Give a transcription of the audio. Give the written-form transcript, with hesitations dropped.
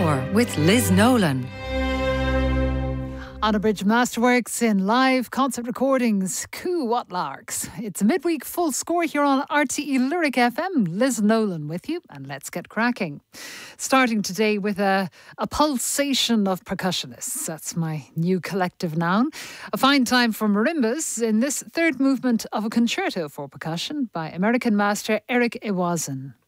Hour with Liz Nolan. Unabridged Masterworks in live concert recordings. Coo What Larks. It's a midweek full score here on RTE Lyric FM. Liz Nolan with you, and let's get cracking. Starting today with a pulsation of percussionists. That's my new collective noun. A fine time for marimbas in this third movement of a concerto for percussion by American master Eric Iwazan.